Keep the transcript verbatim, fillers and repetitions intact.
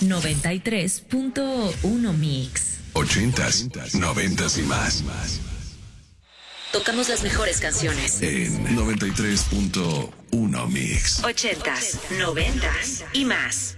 noventa y tres punto uno Mix. Ochentas, noventas y más. Tocamos las mejores canciones En noventa y tres punto uno Mix. ochentas, noventas y más.